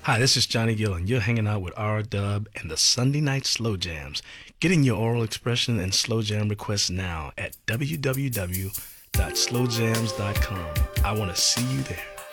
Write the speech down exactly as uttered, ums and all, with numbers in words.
Hi, this is Johnny Gill, and you're hanging out with R Dub and the Sunday Night Slow Jams. Get in your oral expression and slow jam requests now at w w w dot slow jams dot com. I want to see you there.